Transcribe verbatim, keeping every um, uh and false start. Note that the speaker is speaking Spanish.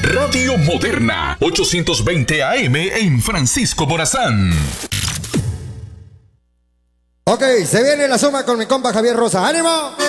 Radio Moderna, ochocientos veinte A M en Francisco Morazán. Ok, se viene la suma con mi compa Javier Rosa. ¡Ánimo!